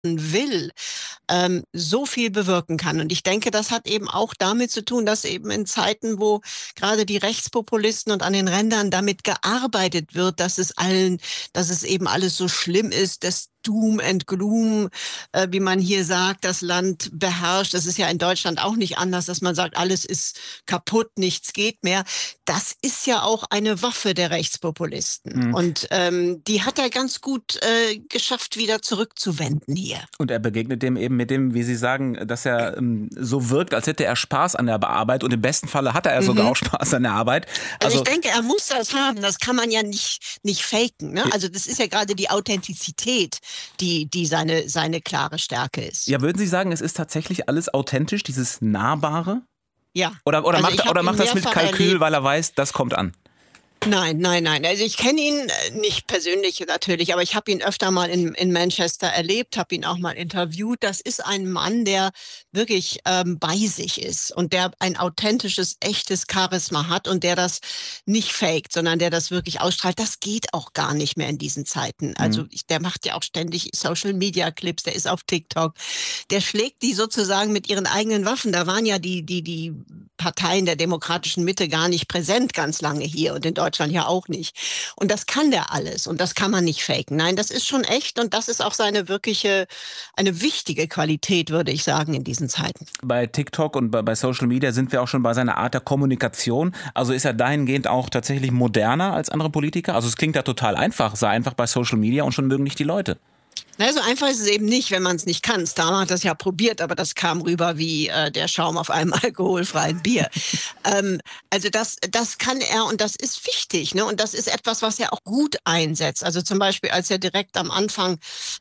will, so viel bewirken kann. Und ich denke, das hat eben auch damit zu tun, dass eben in Zeiten, wo gerade die Rechtspopulisten und an den Rändern damit gearbeitet wird, dass es eben alles so schlimm ist, dass Doom and Gloom, wie man hier sagt, das Land beherrscht. Das ist ja in Deutschland auch nicht anders, dass man sagt, alles ist kaputt, nichts geht mehr. Das ist ja auch eine Waffe der Rechtspopulisten. Mhm. Und die hat er ganz gut geschafft, wieder zurückzuwenden hier. Und er begegnet dem eben mit dem, wie Sie sagen, dass er so wirkt, als hätte er Spaß an der Arbeit. Und im besten Falle hatte er sogar auch Spaß an der Arbeit. Also ich denke, er muss das haben. Das kann man ja nicht faken. Ne? Also das ist ja gerade die Authentizität, die seine klare Stärke ist. Ja, würden Sie sagen, es ist tatsächlich alles authentisch, dieses Nahbare? Ja. Oder Also macht das mit Kalkül, erlebt, weil er weiß, das kommt an? Nein. Also ich kenne ihn nicht persönlich natürlich, aber ich habe ihn öfter mal in Manchester erlebt, habe ihn auch mal interviewt. Das ist ein Mann, der wirklich bei sich ist und der ein authentisches, echtes Charisma hat und der das nicht faked, sondern der das wirklich ausstrahlt. Das geht auch gar nicht mehr in diesen Zeiten. Also der macht ja auch ständig Social-Media-Clips, der ist auf TikTok. Der schlägt die sozusagen mit ihren eigenen Waffen. Da waren ja die Parteien der demokratischen Mitte gar nicht präsent ganz lange hier und in Deutschland ja auch nicht. Und das kann der alles und das kann man nicht faken. Nein, das ist schon echt und das ist auch eine wichtige Qualität, würde ich sagen, in diesen Zeiten. Bei TikTok und bei Social Media sind wir auch schon bei seiner Art der Kommunikation. Also ist er dahingehend auch tatsächlich moderner als andere Politiker? Also es klingt ja total einfach, sei einfach bei Social Media und schon mögen dich die Leute. Na, so einfach ist es eben nicht, wenn man es nicht kann. Starmer hat das ja probiert, aber das kam rüber wie der Schaum auf einem alkoholfreien Bier. Also das kann er und das ist wichtig. Ne? Und das ist etwas, was er auch gut einsetzt. Also zum Beispiel, als er direkt am Anfang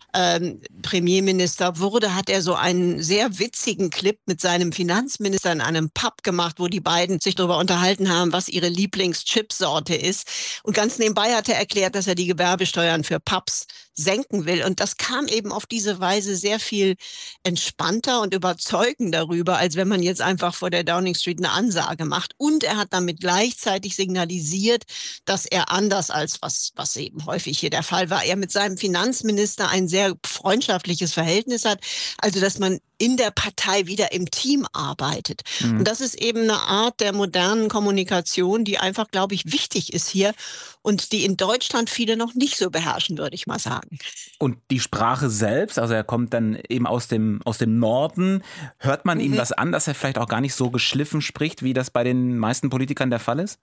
Premierminister wurde, hat er so einen sehr witzigen Clip mit seinem Finanzminister in einem Pub gemacht, wo die beiden sich darüber unterhalten haben, was ihre Lieblingschipsorte ist. Und ganz nebenbei hat er erklärt, dass er die Gewerbesteuern für Pubs senken will. Und das kam eben auf diese Weise sehr viel entspannter und überzeugender rüber, als wenn man jetzt einfach vor der Downing Street eine Ansage macht. Und er hat damit gleichzeitig signalisiert, dass er anders als was eben häufig hier der Fall war, er mit seinem Finanzminister ein sehr freundschaftliches Verhältnis hat. Also, dass man in der Partei wieder im Team arbeitet. Und das ist eben eine Art der modernen Kommunikation, die einfach, glaube ich, wichtig ist hier und die in Deutschland viele noch nicht so beherrschen, würde ich mal sagen. Und die Sprache selbst, also er kommt dann eben aus dem Norden, hört man ihm das an, dass er vielleicht auch gar nicht so geschliffen spricht, wie das bei den meisten Politikern der Fall ist?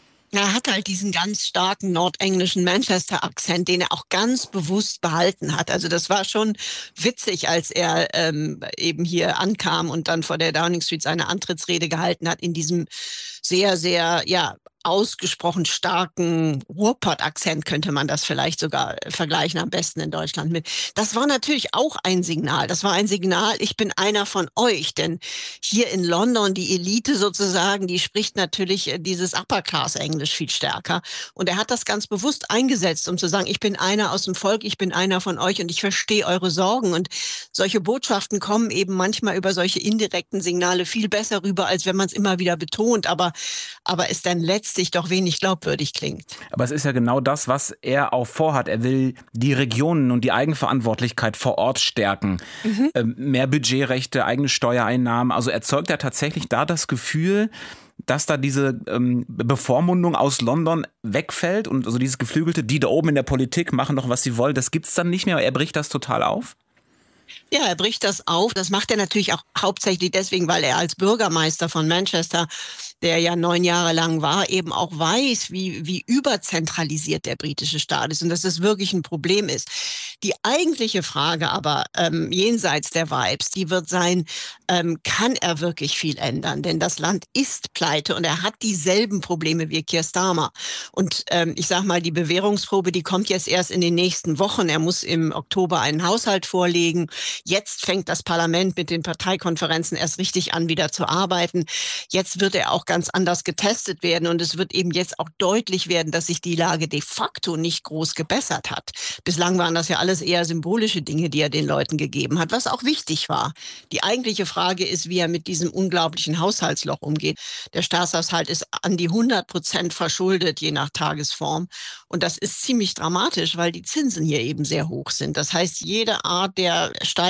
Er hat halt diesen ganz starken nordenglischen Manchester-Akzent, den er auch ganz bewusst behalten hat. Also das war schon witzig, als er eben hier ankam und dann vor der Downing Street seine Antrittsrede gehalten hat in diesem sehr, sehr, ja, ausgesprochen starken Ruhrpott-Akzent könnte man das vielleicht sogar vergleichen, am besten in Deutschland mit. Das war natürlich auch ein Signal. Das war ein Signal, ich bin einer von euch. Denn hier in London, die Elite sozusagen, die spricht natürlich dieses Upper-Class-Englisch viel stärker. Und er hat das ganz bewusst eingesetzt, um zu sagen, ich bin einer aus dem Volk, ich bin einer von euch und ich verstehe eure Sorgen. Und solche Botschaften kommen eben manchmal über solche indirekten Signale viel besser rüber, als wenn man es immer wieder betont, aber es dann letztlich doch wenig glaubwürdig klingt. Aber es ist ja genau das, was er auch vorhat. Er will die Regionen und die Eigenverantwortlichkeit vor Ort stärken. Mehr Budgetrechte, eigene Steuereinnahmen. Also erzeugt er tatsächlich da das Gefühl, dass da diese Bevormundung aus London wegfällt und also dieses geflügelte, die da oben in der Politik machen doch, was sie wollen, das gibt's dann nicht mehr. Er bricht das total auf? Ja, er bricht das auf. Das macht er natürlich auch hauptsächlich deswegen, weil er als Bürgermeister von Manchester, der ja 9 Jahre lang war, eben auch weiß, wie überzentralisiert der britische Staat ist und dass das wirklich ein Problem ist. Die eigentliche Frage aber jenseits der Vibes, die wird sein, kann er wirklich viel ändern? Denn das Land ist pleite und er hat dieselben Probleme wie Keir Starmer. Und ich sag mal, die Bewährungsprobe, die kommt jetzt erst in den nächsten Wochen. Er muss im Oktober einen Haushalt vorlegen. Jetzt fängt das Parlament mit den Parteikonferenzen erst richtig an, wieder zu arbeiten. Jetzt wird er auch ganz anders getestet werden. Und es wird eben jetzt auch deutlich werden, dass sich die Lage de facto nicht groß gebessert hat. Bislang waren das ja alles eher symbolische Dinge, die er den Leuten gegeben hat, was auch wichtig war. Die eigentliche Frage ist, wie er mit diesem unglaublichen Haushaltsloch umgeht. Der Staatshaushalt ist an die 100% verschuldet, je nach Tagesform. Und das ist ziemlich dramatisch, weil die Zinsen hier eben sehr hoch sind. Das heißt, jede Art der Steigerung